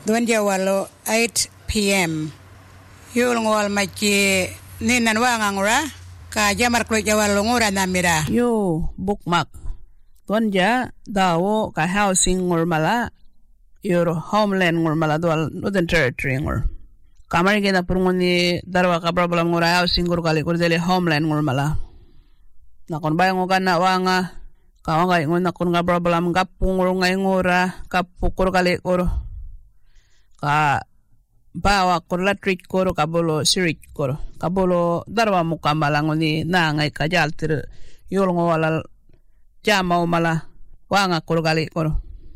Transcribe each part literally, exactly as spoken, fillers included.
Duan jawalo eight p.m. Yul ngol machi ninan wangangura ka jamar klo jawalo ngura namira. Yo bookmark. Duan ja dawo ka housing ngor mala your homeland ngor mala dual Northern Territory ngor. Kamar gena purngoni darwa ka problem ngor housing ngor kali kur dele homeland ngor mala. Nakon bayang ngokan na wanga kawanga ngon nakon ka problem kapung ngor ngai ngora kapukur kali kur ka bawa kur latrik kur kabolo sirik kur kabolo darwa mukamala ngoni na ngai ka jaltir yol ngwala jama mala wanga kur kali kur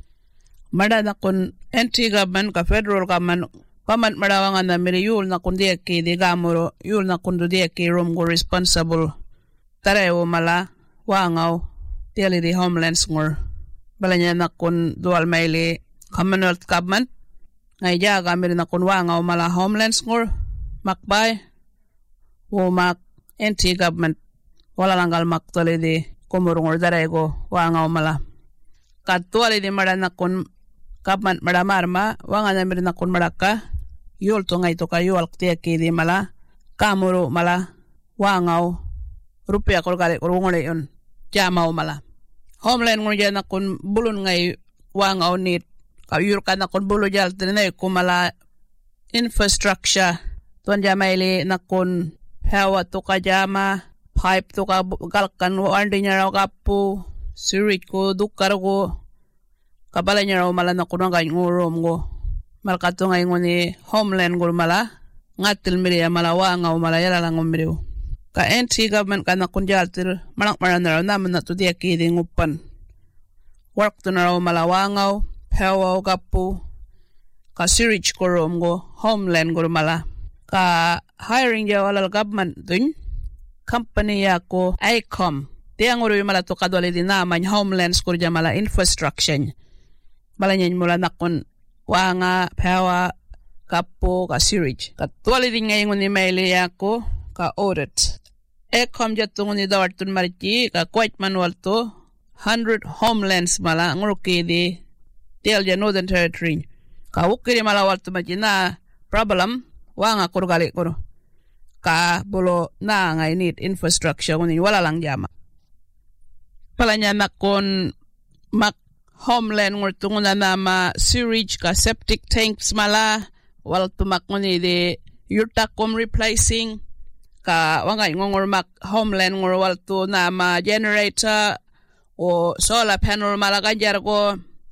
mada nakon anti government ka federal government paman mada wanga na miri yul nakon dia ki di gamoro yul nakon dia ki rom go responsible tarewo mala wangau tiali di homelands ngor balanya nakon dual maili Commonwealth government ngai jaga mir nakon wangau mala homelands ngor makbay wo mak anti government wala langal mak tole di komorongor darego wangau mala katuali di mara nakon government mara marma wanga na mir nakon maraka yol to ngai to ka yol tiaki di mala kamoro mala wangau rupiah kol kale kol ngore yon jama mala homeland ngor jana kun bulun ngai wangau nit ka yur kana kun bulu jal tene ko mala infrastructure ton jama ile nakon hawa to ka jama pipe to ka galkan wandi nyaraw kapu sirik ko dukar ko kabala nyaraw mala nakon ngai ngorom go malka to ngai ngoni homeland ngor mala ngatil miri mala wangau mala yala langom miri ka anti government kana kunjaltir malak marana naman na to dia ki ngupan work to naraw malawangau pewa gapu ka sirich korom go homeland go mala ka hiring ja wala government dun company ya ko I C O M dia ngoro mala to kadwali din naman homelands ko ja mala infrastructure mala nyen mula nakon wanga pewa gapu ka sirich ka twali din ngayon ni maili ya ko ka audit E kom jatong ni dawartun mariki ka quite manual to one hundred homelands mala nguruki di tialja Northern Territory ka ukiri mala waltu mariki na problem wanga kurgali kuro ka bulo na ngai need infrastructure nguni wala lang jama palanya nakon mak homeland ngurtungu na nama sewage ka septic tanks mala waltu mak nguni di yurtakom replacing ka wangai ngongor mak homeland ngor walto na ma generator o solar panel malaganjar ko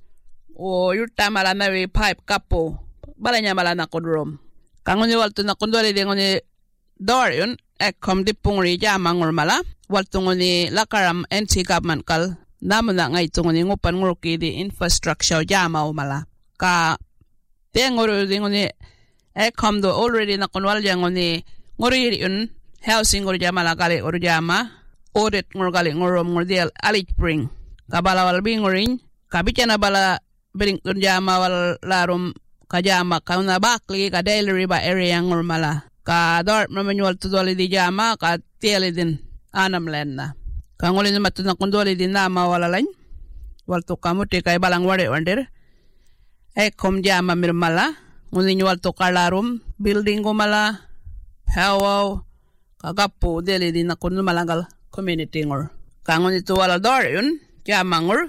o yurta mala nawi pipe kapo balanya mala na kodrom kangoni walto na kondole de ngoni dorion ekom dipungri jama ngor mala walto ngoni lakaram anti government kal namuna ngai tungoni ngupan ngurki di infrastructure jama o mala ka tengoro de ngoni ekom do already na konwal jangoni ngori yun housing ngor jama la kali or jama audit ngor kali ngorom ngor dial alit bring kabala wal bingorin kabichana bala bring tun jama wal larum kajama kauna bakli ka daily riba area ngor mala ka dort manual to doli di jama ka tiali din anam lenda ka ngoli ni matuna kondoli din nama wala lain wal to kamuti kay balang ware wander e kom jama mir mala ngoli ni wal to kalarum building ko mala hawaw kagapo deli din na kuno malangal community ngor kangon ito wala dor yun jama ngor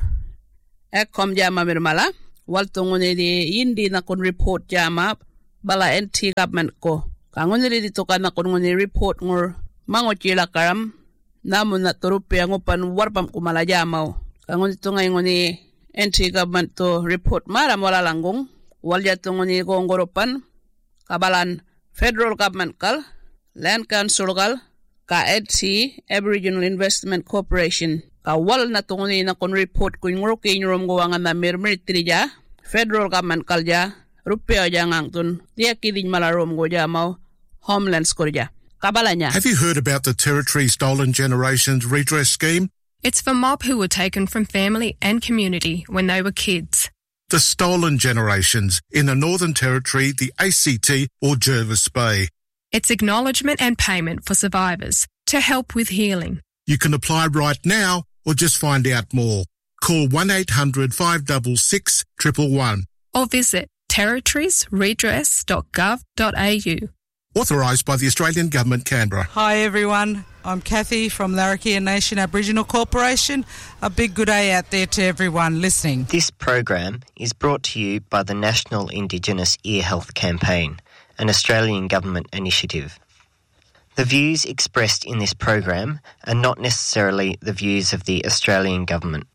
ekom jama mirmala walto ngone di indi na kun report jama bala anti government ko kangon ri dito ka na kun ngone report ngor mango chila karam namun na turupi ang upan warpam kumala jamaw kangon ito ngay ngone anti government to report maram wala langgong walya to ngone ko ngoropan kabalan federal government kal Land Council kal ka E D C Aboriginal Investment Corporation ka wal na tunguni na kon report ko ngro kay ngrom go nga na mirmitri ja federal government kal ja rupiah ja ngangtun dia kidin malarom go ja mau homelands ko ja kabalanya. Have you heard about the Territory Stolen Generations Redress Scheme? It's for mob who were taken from family and community when they were kids. The stolen generations in the Northern Territory, the A C T or Jervis Bay. It's acknowledgement and payment for survivors to help with healing. You can apply right now or just find out more. Call one eight hundred five six six one one one or visit territories redress dot gov dot a u. Authorised by the Australian Government, Canberra. Hi everyone, I'm Kathy from Larrakia Nation Aboriginal Corporation. A big good day out there to everyone listening. This program is brought to you by the National Indigenous Ear Health Campaign, an Australian government initiative. The views expressed in this program are not necessarily the views of the Australian government.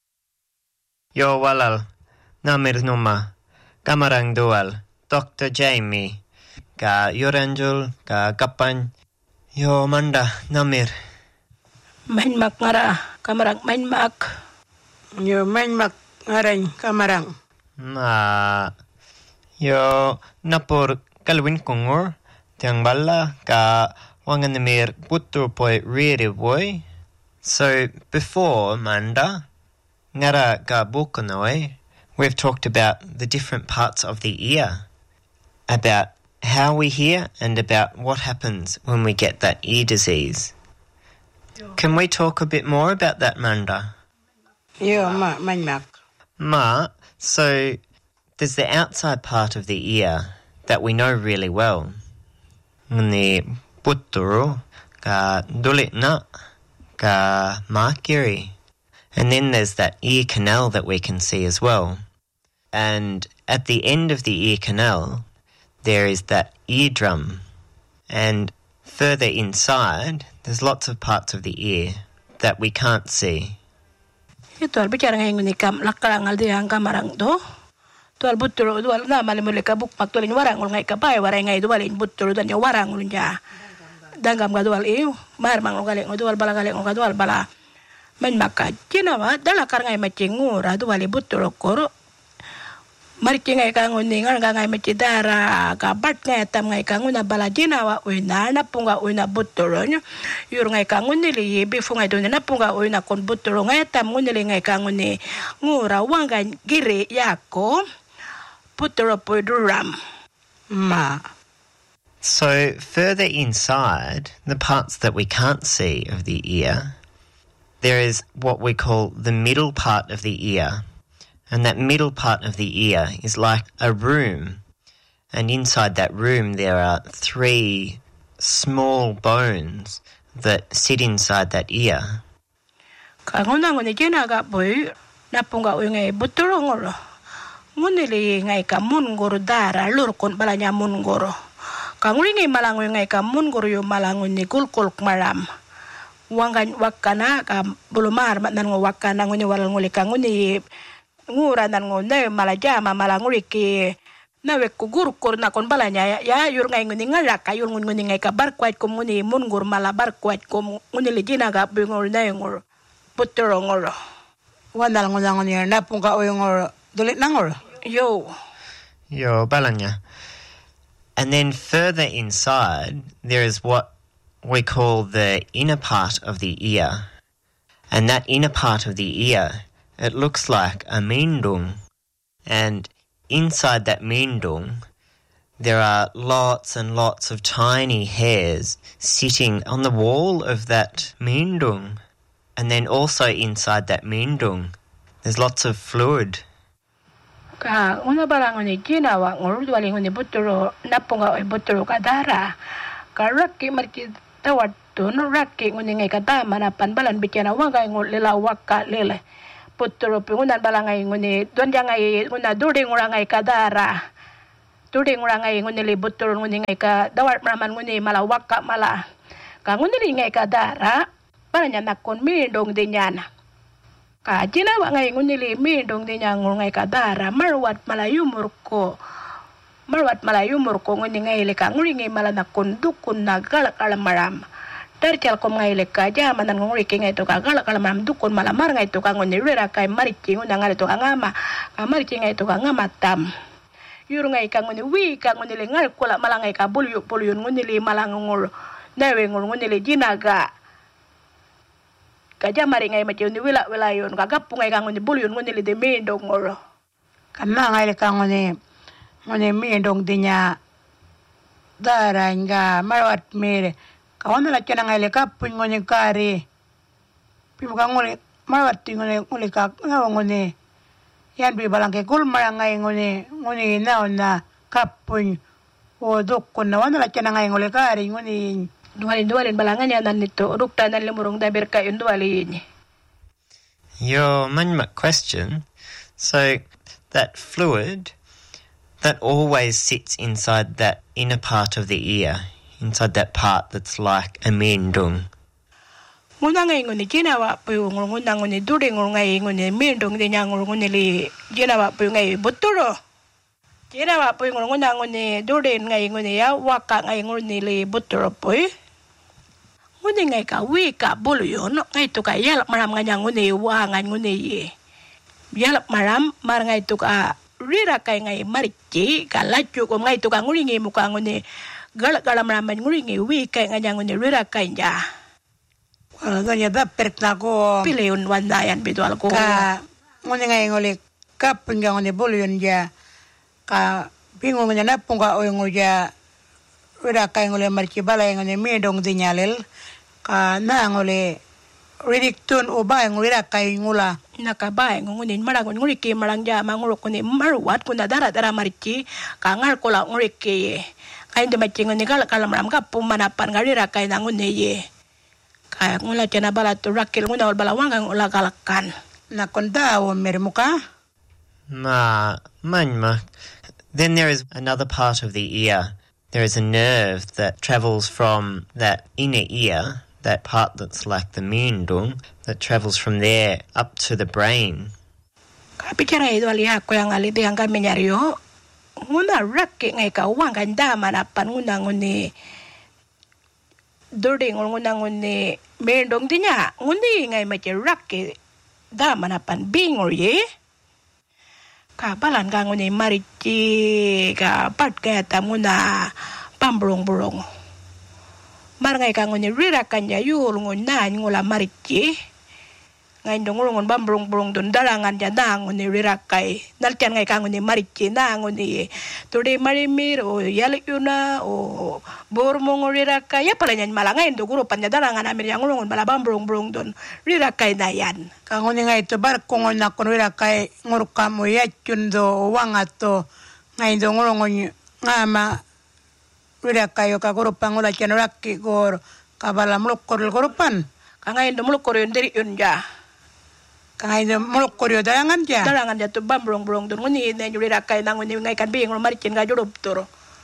Yo walal, namir numa, kamarang dual, Doctor Jamie, ka yoranjul, ka kapan, yo manda namir. Mainmak ngara, kamarang mainmak. Yo mainmak ngarang kamarang. Ma, yo napur kalwin kongor, tiang bala ka wanganamir putur poi riri boy. So before Manda, ngara ka bukonoy, we've talked about the different parts of the ear, about how we hear and about what happens when we get that ear disease. Can we talk a bit more about that, Manda? Yo ma mainmak. Ma, so there's the outside part of the ear that we know really well. Ni puturu ka dulitna ka makiri. And then there's that ear canal that we can see as well. And at the end of the ear canal, there is that eardrum. And further inside, there's lots of parts of the ear that we can't see. Ito al bicara ngayon ni kam lakarangal di ang kamarang do. Tual buturo tual na malimuli ka bukmak tualin warang ul ngay kapay waray ngay tualin buturo dan ya warang ul niya. Danggam ka tual iyo, marmang ul galing ul tual bala galing ul ka tual bala. Man maka cinawa dalakar ngay macingura tuali buturo koro. Mariki ngay kangun ni ngal ngay macidara kabat ngay tam ngay kangun na bala jinawa uina na punga uina buturo nyo yur ngay kangun ni li bifu ngay doon na punga uina kon buturo ngay tam ngun ni ngay kangun ni ngura wangan giri yako buturo po duram ma. So further inside, the parts that we can't see of the ear, there is what we call the middle part of the ear. And that middle part of the ear is like a room. And inside that room there are three small bones that sit inside that ear. Kanguna nguni jina ga boy napunga uy buturo ngoro. Ngunili ngay ka mungoro dara lurkon balanya mungoro. Kanguli ngay malangoy ngay ka mungoro yung malangoy ni kulkulk maram. Wangan wakana ka bulumar matnan ngo wakana nguni walang nguli ka nguni ngura nan ngone malajama malanguri ki nawe kugur kur na kon balanya ya yur ngai nguni ngala ka yur nguni ngai ka bar kwat ko nguni mungur malabar kwat ko nguni lijina ga bingor na ngor putro ngor wanal ngona ngoni na punga o ngor dolit nangor yo yo balanya. And then further inside there is what we call the inner part of the ear. And that inner part of the ear, it looks like a mindung, and inside that mindung there are lots and lots of tiny hairs sitting on the wall of that mindung. And then also inside that mindung there's lots of fluid. Ka una barang ni ginawa ngor dwali ngoni buturo napunga oy buturo kadara karaki marki tawat tun raki ngoni ngai kadama na panbalan bikena wangay ngol lela wakka lele putro pingunan balangay nguni don jangay nguna duding urangay kadara duding urangay nguni libutro nguni ngay ka dawat maraman nguni malawak ka mala ka nguni ngay kadara paranya nakon mindong dinyana ka jinawa ngay nguni li mindong dinyang ngay kadara marwat malayumur ko marwat malayumur ko nguni ngay lika nguri ngay mala nakon dukun nagal kalamaram tercal kom ngai leka jama nan ngori ke ngai to ka gala kala mam dukon malamar ngai to ka ngoni rera kai mari ki ngona ngai to ka ngama ka mari ki ngai to ka ngama tam yur ngai ka ngoni wi ka ngoni le ngal kola malangai ka bulyu bulyu ngoni le malang ngol nawe ngol ngoni le jinaga ka jamari ngai ma ni wila wila yon ka gapu ngai ka ngoni bulyu ngoni le de mendo ngoro ka ma ngai le ka ngoni ngoni mendo dinya dara nga marawat mere kawan la kena ngai le ka ngoni kare pimu ka ngoni marawat ngoni ngoni ka ngoni yan bi balang ke kul marangay nguni nguni na na kapun o dokon na wala kya ngay ngole kari nguni dualin dualin balangan yan nito rukta na limurong daber kayo dualin. Your manmak question. So that fluid that always sits inside that inner part of the ear, inside that part that's like a mendung. Nguna ngay nguni ginawa po yung nguna nguni during ngay nguni mendung din yang nguni li ginawa po yung ngay buturo. Ginawa po yung nguna nguni during ngay nguni ya waka ngay nguni li buturo po eh. Nguni ngay ka wika bulu yun ngay to ka yalap maram nga nguni wangan nguni ye. Yalap maram mar ngay to ka rira kay ngay marichi ka lachu ko ngay to ka nguni ngi muka nguni galak galam raman nguni ngi wika nga nguni rira kay ja. Wala donya da perkna ko Pileun wandayan bitual ko. Ka ngone ngay ngole kapun nga ngone bolyon ja ka bingung nga na punga o ngoja ura kay ngole marchi balay ngone medong dinyalel ka na ngole ridiktun o ba ngora kay ngula nakabay ngunin marang nguri ki marang ja manguro ko ni marwat ko na dara dara marchi ka ngar ko la nguri ki kay de machi ngoni kala kala maram ka pumanapan ngarira kay nangune ye kaya ngula chena bala tu rakil nguna bala wangang ula kalakan na konda o mermuka Ma manma. Then there is another part of the ear. There is a nerve that travels from that inner ear, that part that's like the mendung, that travels from there up to the brain. Kapichara itu aliha ko yang ali yang kami nyariyo nguna rakil ngai ka wangang da manapan nguna nguni dording nguna nguni mendong dinya nguni ngai machi rakil da manapan bingor ye ka balan ka nguni marichi ka pat ka tamuna pambrong-brong mar ngai ka nguni rira kanya yul nguna ngula marichi ngai ndongulungun bambrong-brong don dalangan ja nang nguni rira kai naltian ngai ka nguni marichi nang nguni tode marimir o yalikuna o bormong rira kai ya palanya malangai ndoguro panya dalangan amir yang ngulungun bala bambrong-brong don rira kai nayan ka nguni ngai to bar ko ngona ko rira kai ngurka mo ya chundo wangato ngai ndongulungun ngama rira kai ka goro pangula chanuraki gor ka bala mulukor goropan ka ngai ndo mulukor ndiri yunja kaya ndo mulukor dalangan ja dalangan ja to bambrong-brong don nguni ne rira kai nang nguni ngai kan bing marichin ga jodob toro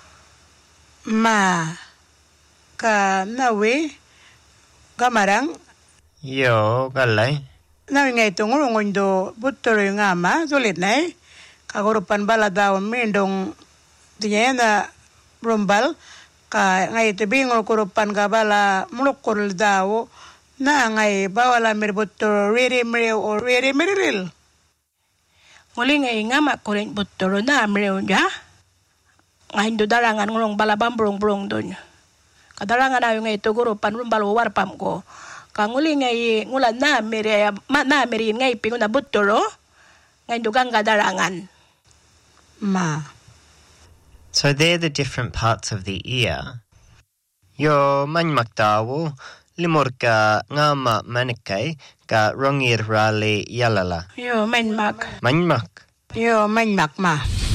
ma ka nawe gamarang Yo, galay. nawe ngai to ngulungun do butoro ngama sulit nai ka goropan bala daw mendong dinya na rumbal ka ngai te bingol goropan ka bala mulukor daw na ngai bawala merbutoro rere mreo o rere meril nguli ngai ngama koren butoro na mreo ja ngai ndo dalangan ngulung bala bambrong-brong don kadalangan ayo ngai to goropan rumbal war pam ko ka nguli ngai ngula na mere ma na mere ngai pinguna butoro ngai ndo ganga dalangan ma So they're the different parts of the ear. Yo manmak dawo limorka ngama manikai ka rongir rali yalala. yo men mak Manmak. yo manmak ma